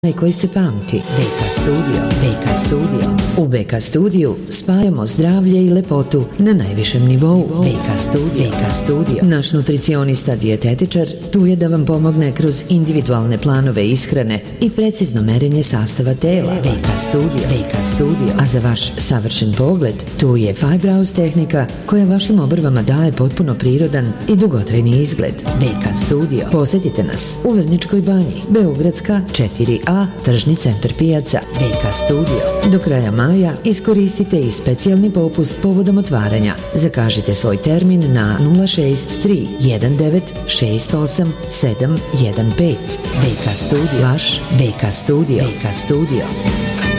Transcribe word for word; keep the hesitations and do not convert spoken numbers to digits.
koji se pamti. B K Studio. B K Studio. U B K Studiju spajamo zdravlje i lepotu na najvišem nivou. B K Studio. B K Studio. Naš nutricionista dijetetičar tu je da vam pomogne kroz individualne planove ishrane i precizno merenje sastava tela. B K Studio. B K Studio. A za vaš savršen pogled tu je Fibrows tehnika koja vašim obrvama daje potpuno prirodan i dugotrajni izgled. B K Studio. Posjetite nas u Vrničkoj banji, Beogradska četiri A, tržni centar pijaca. B K Studio. Do kraja maja iskoristite i specijalni popust povodom otvaranja. Zakažite svoj termin na nula šest tri jedan devet šest osam sedam jedan pet. B K Studio. Vaš B K Studio. B K Studio.